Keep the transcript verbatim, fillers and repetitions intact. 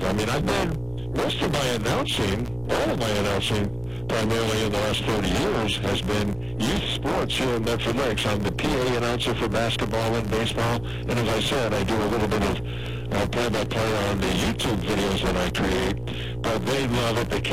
I mean, I've been, most of my announcing, all of my announcing, primarily in the last thirty years, has been youth sports here in Medford Lakes. I'm the P A announcer for basketball and baseball, and as I said, I do a little bit of uh, play-by-play on the YouTube videos that I create, but they love it. They